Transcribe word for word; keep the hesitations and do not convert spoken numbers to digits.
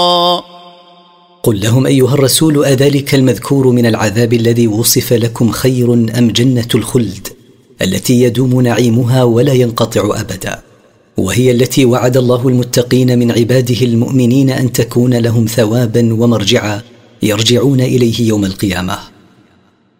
قل لهم أيها الرسول: أذلك المذكور من العذاب الذي وصف لكم خير أم جنة الخلد التي يدوم نعيمها ولا ينقطع أبدا، وهي التي وعد الله المتقين من عباده المؤمنين أن تكون لهم ثوابا ومرجعا يرجعون إليه يوم القيامة.